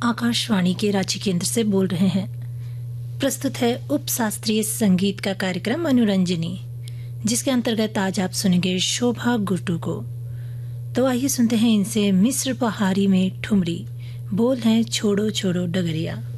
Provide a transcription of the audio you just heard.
आकाशवाणी के रांची केंद्र से बोल रहे हैं। प्रस्तुत है उप शास्त्रीय संगीत का कार्यक्रम मनोरंजनी, जिसके अंतर्गत आज आप सुनेंगे शोभा गुर्टू को। तो आइए सुनते हैं इनसे मिस्र पहाड़ी में ठुमरी, बोल है छोड़ो छोड़ो डगरिया।